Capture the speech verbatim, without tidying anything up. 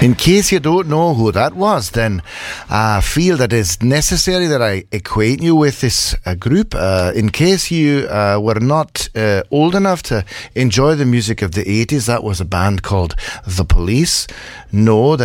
In case you don't know who that was, then I feel that it's necessary that I acquaint you with this uh, group. Uh, in case you uh, were not uh, old enough to enjoy the music of the eighties, that was a band called The Police. No,